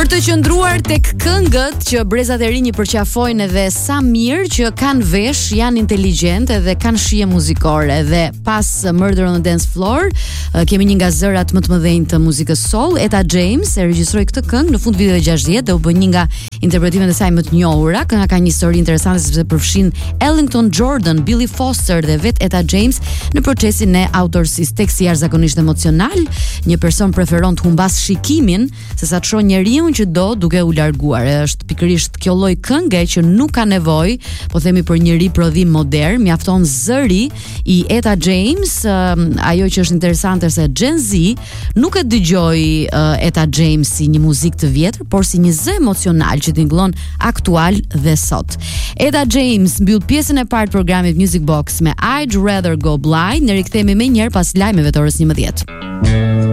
Për të qëndruar tek këngët që brezat e rinj i përqafojnë edhe sa mirë që kanë vesh, janë inteligjent edhe kanë shije muzikore, dhe pas Murder on the Dance Floor kemi një nga zërat më të mëdhenj të muzikës soul. Etta James e regjistroi këtë këngë në fund viteve 60 dhe u bë një nga interpretimet e saj më të njohura. Kënga ka një histori interesante sepse përfshin Ellington Jordan, Billy Foster dhe vet Etta James në procesin e autorësisë. Teksti jashtëzakonisht emocional, një person preferon të humbas shikimin sesa të shohë njeriu që do duke u larguar. Është pikërisht kjo lloj kënge që nuk ka nevojë, po themi, për një riprodhim modern, mjafton zëri i Etta James. Ajo që është interesante se Gen Z nuk e dëgjoi Etta James si një muzikë të vjetër, por si një zë emocional që tingëllon aktual dhe sot. Etta James mbyll pjesën e parë të programit Music Box me I'd Rather Go Blind. Ne rikthehemi më njëherë pas lajmeve të orës 11.